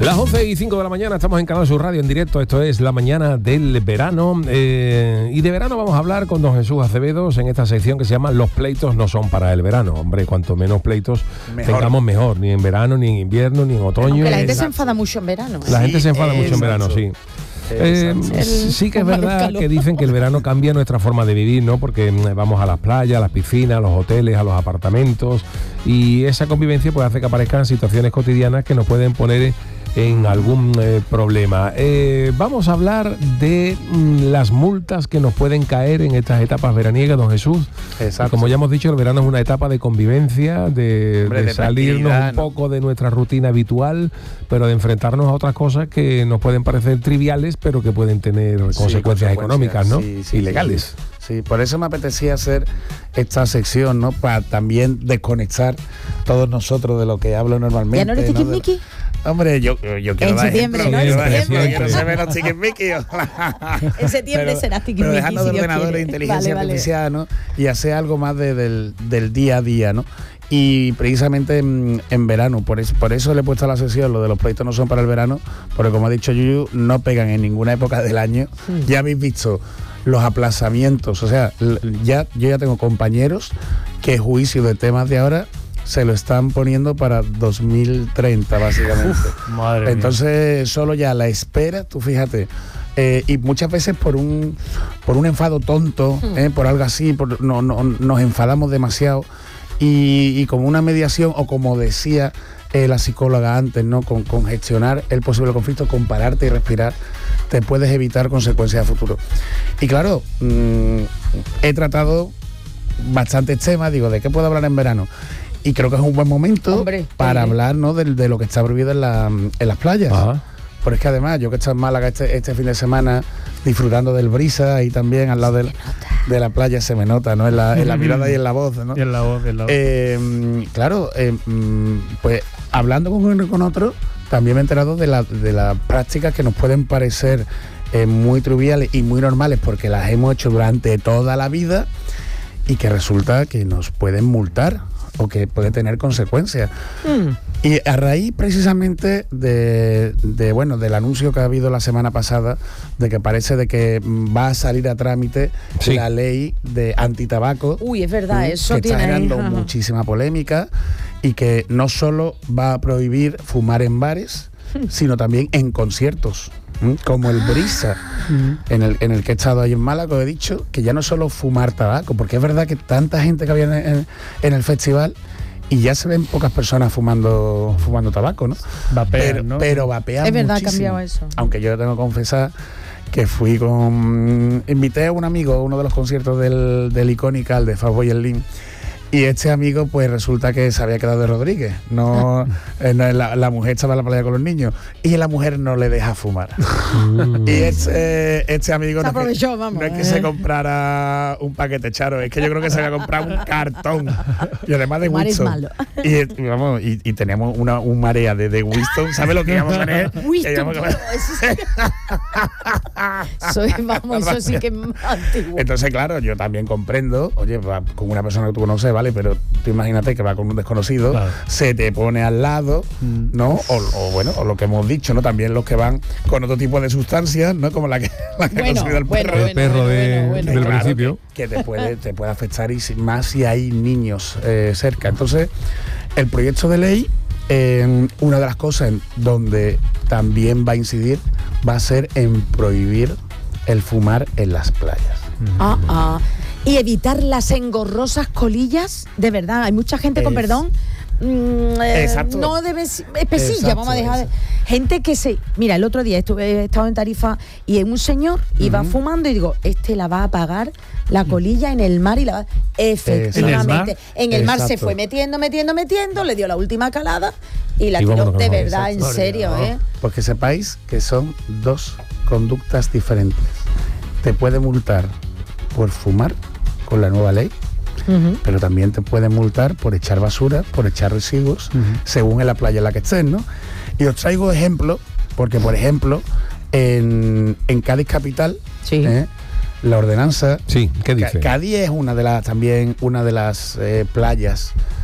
Las 11:05 de la mañana, estamos en Canal Sur Radio en directo. Esto es La Mañana del Verano. Y de verano vamos a hablar con don Jesús Acevedos en esta sección que se llama Los pleitos no son para el verano. Hombre, cuanto menos pleitos tengamos, mejor. Ni en verano, ni en invierno, ni en otoño. Aunque la gente se enfada mucho en verano. La gente se enfada mucho en verano, sí. Sí que es verdad que dicen que el verano cambia nuestra forma de vivir, ¿no? Porque vamos a las playas, a las piscinas, a los hoteles, a los apartamentos, y esa convivencia pues hace que aparezcan situaciones cotidianas que nos pueden poner en algún problema. Vamos a hablar de las multas que nos pueden caer en estas etapas veraniegas, don Jesús. Exacto. Como ya hemos dicho, el verano es una etapa de convivencia, de salirnos un poco de nuestra rutina habitual, pero de enfrentarnos a otras cosas que nos pueden parecer triviales, pero que pueden tener consecuencias económicas, ¿no? Y legales. Sí, por eso me apetecía hacer esta sección, ¿no? Para también desconectar todos nosotros de lo que hablo normalmente. ¿Ya no eres tiquismiqui? Hombre, yo quiero dar ejemplo. Quiero ser menos tiquismiqui. En septiembre serás tiquismiqui. Pero dejando de ordenadores, inteligencia artificial, ¿no? Y hacer algo más del día a día, ¿no? Y precisamente en verano, por eso le he puesto a la sesión lo de los proyectos no son para el verano, porque como ha dicho Yuyu, no pegan en ninguna época del año. Ya habéis visto los aplazamientos, o sea, yo ya tengo compañeros que juicio de temas de ahora se lo están poniendo para 2030, básicamente. Madre Entonces, mía. Solo ya la espera, tú fíjate, y muchas veces por un enfado tonto, por algo así, nos enfadamos demasiado, y como una mediación, o como decía la psicóloga antes, ¿no? Con gestionar el posible conflicto, con pararte y respirar, te puedes evitar consecuencias a futuro. Y claro, he tratado bastantes temas, digo, ¿de qué puedo hablar en verano? Y creo que es un buen momento para hablar, ¿no? de lo que está prohibido en las playas. Ajá. Pero es que además, yo que he estado en Málaga este fin de semana disfrutando del brisa, ahí también al lado de la playa se me nota, ¿no? En la mirada y en la voz, ¿no? Y en la voz. Claro, pues hablando con uno y con otro, también me he enterado de las prácticas que nos pueden parecer muy triviales y muy normales porque las hemos hecho durante toda la vida y que resulta que nos pueden multar o que puede tener consecuencias. Y a raíz precisamente del anuncio que ha habido la semana pasada de que parece de que va a salir a trámite la ley de antitabaco. Uy, es verdad, eso que tiene está generando muchísima polémica y que no solo va a prohibir fumar en bares, sino también en conciertos, como el Brisa, en el que he estado ahí en Málaga, he dicho que ya no solo fumar tabaco, porque es verdad que tanta gente que había en el festival y ya se ven pocas personas fumando tabaco, ¿no? Vapean, ¿no? Pero vapean es verdad, muchísimo. ha cambiado eso. Aunque yo tengo que confesar que invité a un amigo a uno de los conciertos del Iconical de Fatboy Slim. Y este amigo, pues resulta que se había quedado de Rodríguez. La mujer estaba en la playa con los niños y la mujer no le deja fumar. Y este amigo se aprovechó, no es que se comprara un paquete charo, es que yo creo que se había comprado un cartón. Y además de Winston. Y teníamos un marea de Winston. ¿Sabes lo que íbamos a tener? Winston, eso sí que es antiguo. Entonces, claro, yo también comprendo, oye, va con una persona que tú conoces, ¿vale? Pero tú imagínate que va con un desconocido, claro, se te pone al lado, ¿no? O lo que hemos dicho, ¿no? También los que van con otro tipo de sustancias, ¿no? Como la que ha consumido el perro. El perro del claro, principio. Que te puede afectar, y más si hay niños cerca. Entonces, el proyecto de ley, una de las cosas en donde también va a incidir va a ser en prohibir el fumar en las playas. Y evitar las engorrosas colillas, de verdad, hay mucha gente con perdón, no debe espesilla, vamos a dejar gente que mira, el otro día he estado en Tarifa y un señor iba fumando y digo, la va a pagar la colilla en el mar y la va, efectivamente en el mar se fue metiendo, le dio la última calada y la tiró, de verdad, en serio, Porque sepáis que son dos conductas diferentes. Te puede multar por fumar con la nueva ley, pero también te pueden multar por echar basura, por echar residuos, según en la playa en la que estés, ¿no? Y os traigo ejemplos, porque por ejemplo, en Cádiz capital, la ordenanza, ¿qué dice? Cádiz es una de las playas